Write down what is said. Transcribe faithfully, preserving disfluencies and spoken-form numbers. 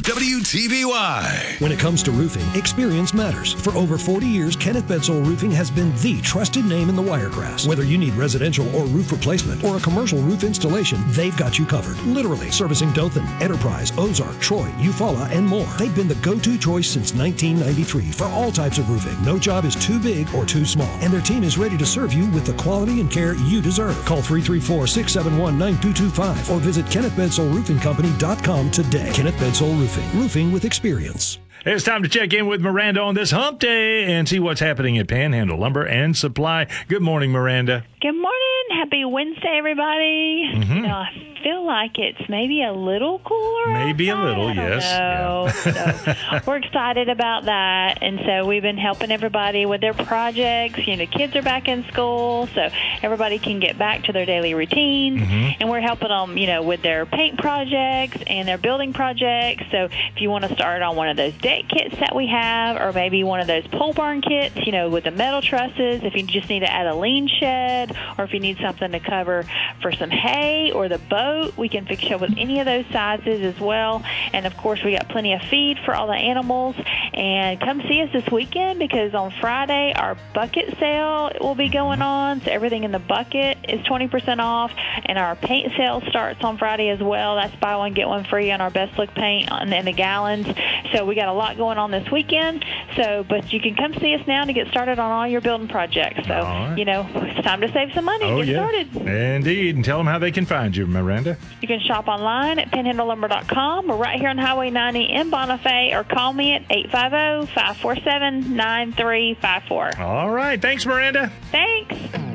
W T B Y. When it comes to roofing, experience matters. For over forty years, Kenneth Bedsole Roofing has been the trusted name in the Wiregrass. Whether you need residential or roof replacement or a commercial roof installation, they've got you covered. Literally, servicing Dothan, Enterprise, Ozark, Troy, Eufaula, and more. They've been the go-to choice since nineteen ninety-three for all types of roofing. No job is too big or too small, and their team is ready to serve you with the quality and care you deserve. Call three three four, six seven one, nine two two five or visit Kenneth Bedsole Roofing Company dot com today. Kenneth Bedsole Roofing. Roofing with experience. It's time to check in with Miranda on this hump day and see what's happening at Panhandle Lumber and Supply. Good morning, Miranda. Good morning. Happy Wednesday, everybody. Mm-hmm. You know, I feel like it's maybe a little cooler. Maybe outside. a little, I don't yes. know. Yeah. So we're excited about that. And so we've been helping everybody with their projects. You know, kids are back in school, so everybody can get back to their daily routines. Mm-hmm. And we're helping them, you know, with their paint projects and their building projects. So if you want to start on one of those deck kits that we have, or maybe one of those pole barn kits, you know, with the metal trusses, if you just need to add a lean shed, or if you need something to cover for some hay or the boat, we can fix you up with any of those sizes as well. And of course, we got plenty of feed for all the animals. And come see us this weekend, because on Friday our bucket sale will be going on. So everything in the bucket is twenty percent off, and our paint sale starts on Friday as well. That's buy one get one free on our best look paint and the gallons. So we got a lot going on this weekend. So, but you can come see us now to get started on all your building projects. So, right. you know, it's time to save some money. Oh, Get yeah. started. Indeed. And tell them how they can find you, Miranda. You can shop online at panhandle lumber dot com or right here on Highway ninety in Bonifay, or call me at eight five zero, five four seven, nine three five four. All right. Thanks, Miranda. Thanks.